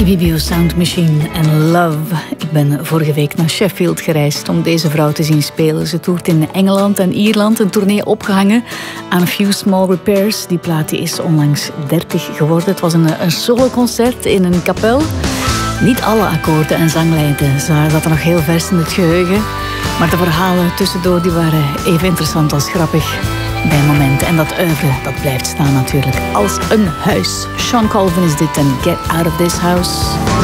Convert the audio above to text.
EBBO Sound Machine en Love. Ik ben vorige week naar Sheffield gereisd om deze vrouw te zien spelen. Ze toert in Engeland en Ierland, een tournee opgehangen aan A Few Small Repairs. Die plaat die is onlangs 30 geworden. Het was een soloconcert in een kapel. Niet alle akkoorden en zanglijnen zaten nog heel vers in het geheugen. Maar de verhalen tussendoor die waren even interessant als grappig bij momenten. En dat oeuvre, dat blijft staan natuurlijk als een huis. Sean Colvin is dit en Get Out of This House.